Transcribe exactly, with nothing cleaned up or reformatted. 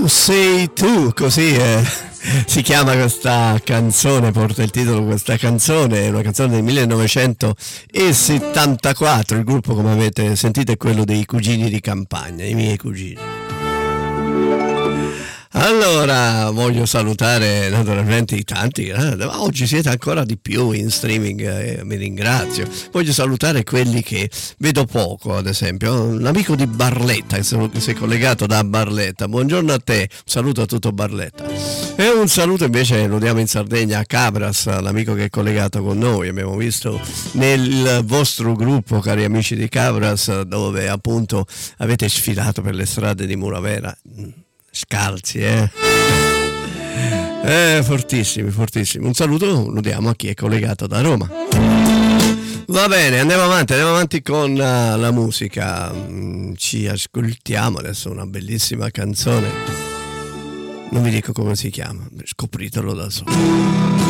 You Say Tu, così eh, si chiama questa canzone, porta il titolo questa canzone, è una canzone del millenovecentosettantaquattro, il gruppo come avete sentito è quello dei Cugini di Campagna, i miei cugini. Allora, voglio salutare naturalmente i tanti, eh, oggi siete ancora di più in streaming, eh, mi ringrazio. Voglio salutare quelli che vedo poco, ad esempio, l'amico di Barletta, che si è collegato da Barletta. Buongiorno a te, un saluto a tutto Barletta. E un saluto invece lo diamo in Sardegna a Cabras, l'amico che è collegato con noi. Abbiamo visto nel vostro gruppo, cari amici di Cabras, dove appunto avete sfilato per le strade di Muravera. Scalzi, eh? eh fortissimi, fortissimi. Un saluto lo diamo a chi è collegato da Roma. Va bene, andiamo avanti, andiamo avanti con uh, la musica. Ci ascoltiamo adesso una bellissima canzone. Non vi dico come si chiama, scopritelo da solo.